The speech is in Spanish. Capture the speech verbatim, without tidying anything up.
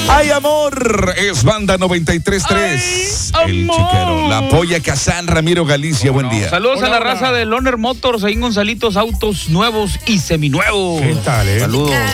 ¡Ay, amor! Es Banda noventa y tres punto tres. El chiquero. La Polla Kazán, Ramiro Galicia, buen día. Saludos Hola, a la hola. raza de Loner Motors, ahí en Gonzalitos, autos nuevos y seminuevos. ¿Qué tal, eh? Saludos.